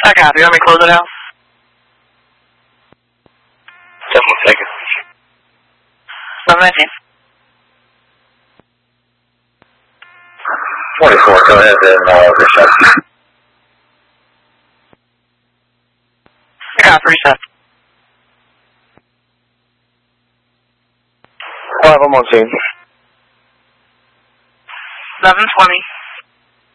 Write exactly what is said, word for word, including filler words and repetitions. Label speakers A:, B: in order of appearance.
A: I copy. You want me to close it out?
B: Just one second.
A: eleven nineteen.
B: twenty-four, go ahead and uh, reset.
A: I copy. Reset.
B: five, I'm on scene.
A: eleven twenty.